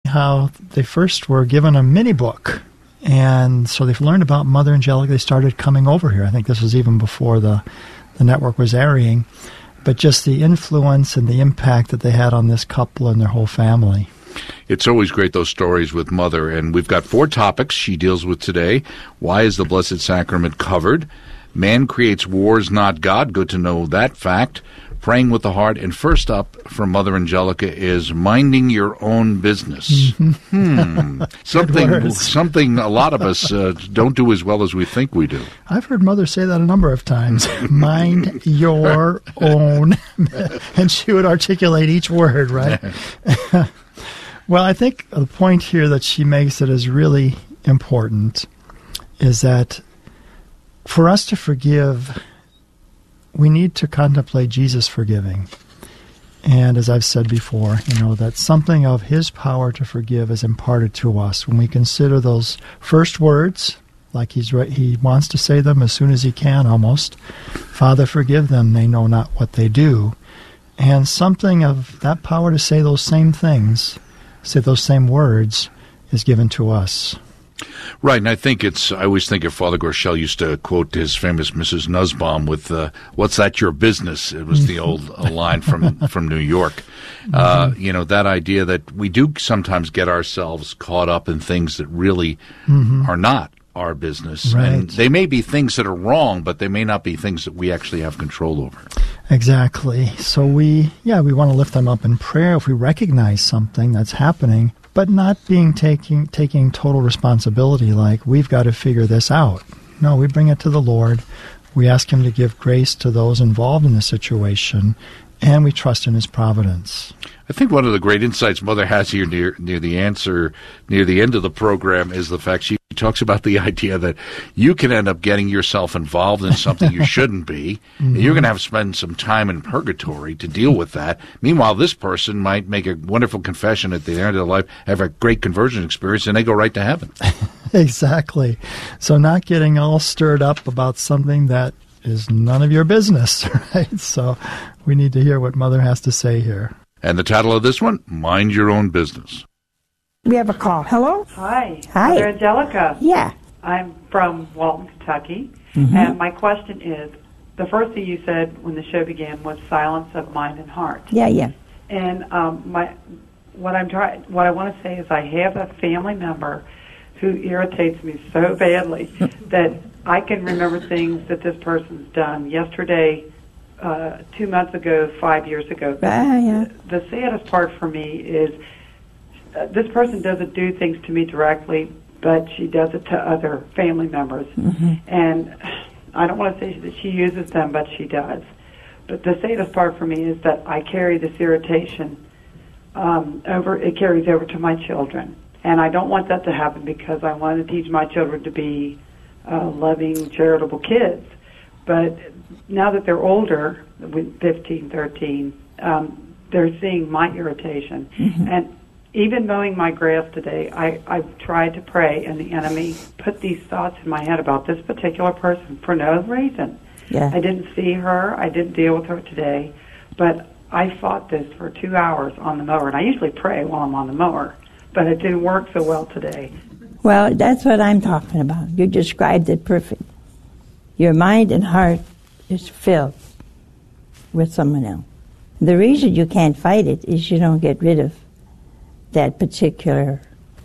how they first were given a mini book. And so they've learned about Mother Angelica. They started coming over here. I think this was even before the network was airing. But just the influence and the impact that they had on this couple and their whole family. It's always great, those stories with Mother. And we've got 4 topics she deals with today. Why is the Blessed Sacrament covered? Man creates wars, not God. Good to know that fact. Praying with the heart. And first up from Mother Angelica is minding your own business. Something a lot of us don't do as well as we think we do. I've heard Mother say that a number of times. Mind your own. And she would articulate each word, right? Well, I think the point here that she makes that is really important is that for us to forgive, we need to contemplate Jesus forgiving. And as I've said before, that something of his power to forgive is imparted to us when we consider those first words, like he wants to say them as soon as he can almost. Father, forgive them, they know not what they do. And something of that power to say those same things, say those same words, is given to us. Right, and I always think of Father Groeschel used to quote his famous Mrs. Nussbaum with, what's that your business? It was the old line from New York. That idea that we do sometimes get ourselves caught up in things that really are not our business. Right. And they may be things that are wrong, but they may not be things that we actually have control over. Exactly. So we want to lift them up in prayer if we recognize something that's happening, but not taking total responsibility like we've got to figure this out. No, we bring it to the Lord. We ask him to give grace to those involved in the situation, and we trust in his providence. I think one of the great insights Mother has here near the end of the program is the fact she talks about the idea that you can end up getting yourself involved in something you shouldn't be. And you're going to have to spend some time in purgatory to deal with that. Meanwhile, this person might make a wonderful confession at the end of their life, have a great conversion experience, and they go right to heaven. Exactly. So not getting all stirred up about something that is none of your business, right? So we need to hear what Mother has to say here. And the title of this one, Mind Your Own Business. We have a call. Hello? Hi. Hi. Mother Angelica. Yeah. I'm from Walton, Kentucky. And my question is, the first thing you said when the show began was silence of mind and heart. Yeah. And what I want to say is I have a family member who irritates me so badly that I can remember things that this person's done yesterday, 2 months ago, 5 years ago. The saddest part for me is this person doesn't do things to me directly, but she does it to other family members. And I don't want to say that she uses them, but she does. But the saddest part for me is that I carry this irritation it carries over to my children. And I don't want that to happen because I want to teach my children to be loving, charitable kids. But now that they're older, 15, 13, they're seeing my irritation. And even mowing my grass today, I've tried to pray, and the enemy put these thoughts in my head about this particular person for no reason. Yeah. I didn't see her. I didn't deal with her today. But I fought this for 2 hours on the mower, and I usually pray while I'm on the mower. But it didn't work so well today. Well, that's what I'm talking about. You described it perfect. Your mind and heart is filled with someone else. The reason you can't fight it is you don't get rid of that particular,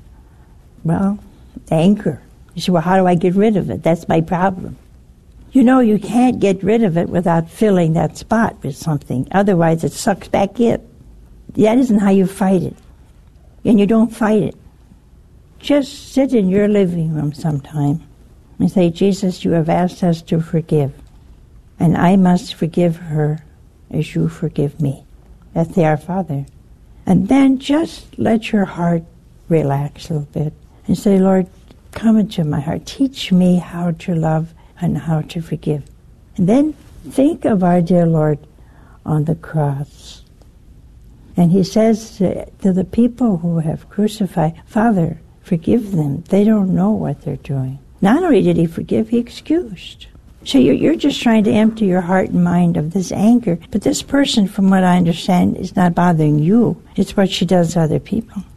anger. You say, well, how do I get rid of it? That's my problem. You can't get rid of it without filling that spot with something. Otherwise, it sucks back in. That isn't how you fight it. And you don't fight it. Just sit in your living room sometime and say, Jesus, you have asked us to forgive. And I must forgive her as you forgive me. That's the Our Father. And then just let your heart relax a little bit and say, Lord, come into my heart. Teach me how to love and how to forgive. And then think of our dear Lord on the cross. And he says to the people who have crucified, Father, forgive them. They don't know what they're doing. Not only did he forgive, he excused. So you're just trying to empty your heart and mind of this anger. But this person, from what I understand, is not bothering you. It's what she does to other people.